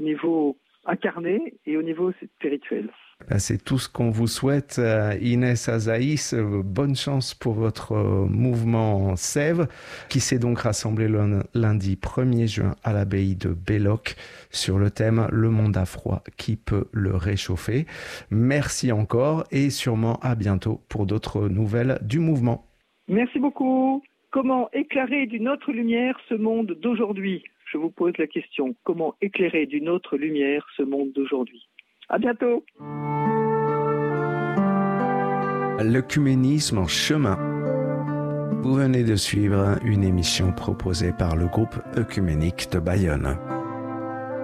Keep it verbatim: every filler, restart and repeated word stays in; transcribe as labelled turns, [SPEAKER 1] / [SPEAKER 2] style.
[SPEAKER 1] niveau incarné et au niveau spirituel.
[SPEAKER 2] C'est tout ce qu'on vous souhaite, Inès Azaïs. Bonne chance pour votre mouvement Sève, qui s'est donc rassemblé le lundi premier juin à l'abbaye de Belloc sur le thème « Le monde a froid, qui peut le réchauffer ?» Merci encore et sûrement à bientôt pour d'autres nouvelles du mouvement.
[SPEAKER 1] Merci beaucoup. Comment éclairer d'une autre lumière ce monde d'aujourd'hui ? Je vous pose la question. Comment éclairer d'une autre lumière ce monde d'aujourd'hui ? À bientôt.
[SPEAKER 2] L'œcuménisme en chemin. Vous venez de suivre une émission proposée par le groupe œcuménique de Bayonne.